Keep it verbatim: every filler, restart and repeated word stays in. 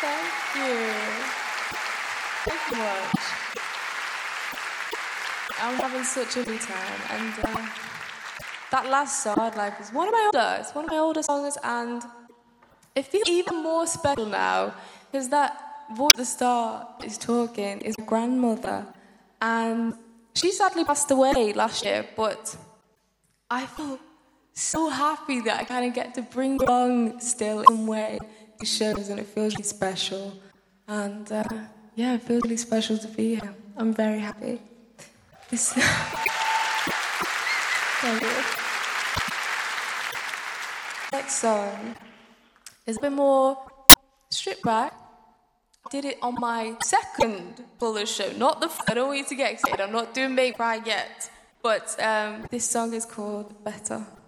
Thank you. Thank you much. I'm having such a good time, and uh, that last song, like, is one of my older. It's one of my older songs, and it feels even more special now because that voice at the start is talking is my grandmother, and she sadly passed away last year. But I feel so happy that I kind of get to bring along still in some way to shows, and it feels really special. And uh, yeah, it feels really special to be here. I'm very happy. This Thank you. Next song is a bit more stripped back. I did it on my second Fuller show, not the. I don't want you to get excited. I'm not doing Make Pride yet, but um, this song is called Better.